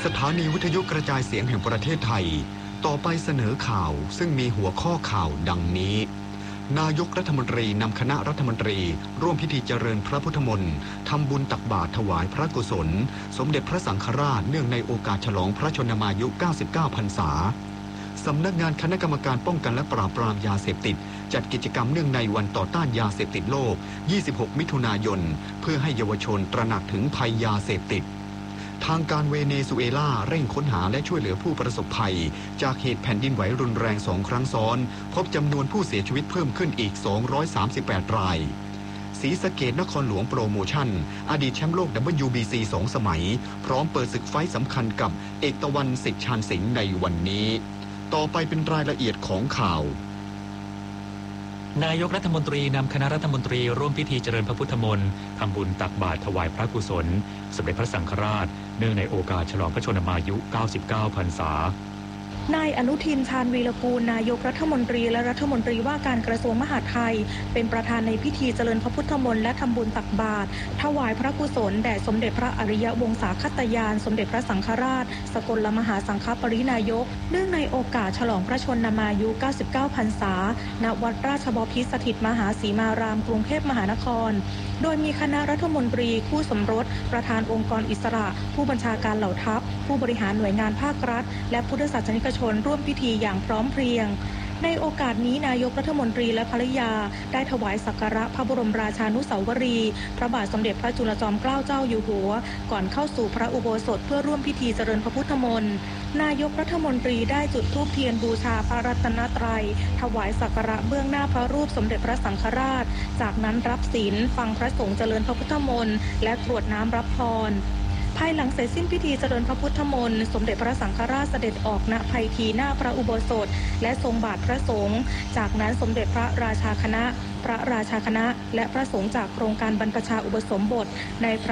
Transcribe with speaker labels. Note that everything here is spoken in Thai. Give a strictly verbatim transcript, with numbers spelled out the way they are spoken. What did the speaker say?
Speaker 1: ถานีวิทยุกระจายเสียงแห่งประเทศไทยต่อไปเสนอข่าวซึ่งมีหัวข้อข่าวดังนี้นายกรัฐมนตรีนำคณะรัฐมนตรีร่วมพิธีเจริญพระพุทธมนต์ทำบุญตักบาตรถวายพระกุศลสมเด็จพระสังฆราชเนื่องในโอกาสฉลองพระชนมายุเก้าสิบเก้าพรรษาสำนักงานคณะกรรมการป้องกันและปราบปรามยาเสพติดจัดกิจกรรมเนื่องในวันต่อต้านยาเสพติดโลกยี่สิบหกมิถุนายนเพื่อให้เยาวชนตระหนักถึงภัยยาเสพติดทางการเวเนซุเอลาเร่งค้นหาและช่วยเหลือผู้ประสบภัยจากเหตุแผ่นดินไหวรุนแรงสองครั้งซ้อนพบจำนวนผู้เสียชีวิตเพิ่มขึ้นอีกสองร้อยสามสิบแปดรายศรีสะเกษนครหลวงโปรโมชั่นอดีตแชมป์โลก ดับเบิลยู บี ซี สองสมัยพร้อมเปิดศึกไฟต์สำคัญกับเอกตะวันสิทธิ์ชาญสิงห์ในวันนี้ต่อไปเป็นรายละเอียดของข่าวน
Speaker 2: ายกรัฐมนตรีนำคณะรัฐมนตรีร่วมพิธีเจริญพระพุทธมนต์ทำบุญตักบาตรถวายพระกุศลสมเด็จพระสังฆราชเนื่องในโอกาสฉลองพระชนมายุเก้าสิบเก้าพรรษาน
Speaker 3: ายอนุทินชาญวีรกูลนายกรัฐมนตรีและรัฐมนตรีว่าการกระทรวงมหาดไทยเป็นประธานในพิธีเจริญพระพุทธมนต์และทำบุญตักบาตรถวายพระกุศลแด่สมเด็จพระอริยวงศาคตยานสมเด็จพระสังฆราชสกลมหาสังฆปรินายกเนื่องในโอกาสฉลองพระชนมายุเก้าสิบเก้าพรรษาณวัดราชบพิตรสถิตมหาสีมารามกรุงเทพมหานครโดยมีคณะรัฐมนตรีคู่สมรสประธานองค์กรอิสระผู้บัญชาการเหล่าทัพผู้บริหารหน่วยงานภาครัฐและพุทธศาสนิกชนร่วมพิธีอย่างพร้อมเพรียงในโอกาสนี้นายกรัฐมนตรีและภริยาได้ถวายสักการะพระบรมราชานุสาวรีย์พระบาทสมเด็จพระจุลจอมเกล้าเจ้าอยู่หัวก่อนเข้าสู่พระอุโบสถเพื่อร่วมพิธีเจริญพระพุทธมนต์นายกรัฐมนตรีได้จุดธูปเทียนบูชาพระรัตนตรัยถวายสักการะเบื้องหน้าพระรูปสมเด็จพระสังฆราชจากนั้นรับศีลฟังพระสงฆ์เจริญพระพุทธมนต์และกรวดน้ำรับพรภายหลังเสร็จสิ้นพิธีเจริญพระพุทธมนต์สมเด็จพระสังฆราชเสด็จออกณไพทีหน้าพระอุโบสถและทรงบาทพระสงฆ์จากนั้นสมเด็จพระราชาคณะพระราชาคณะและพระสงฆ์จากโครงการบรรพชาอุปสมบทในพระ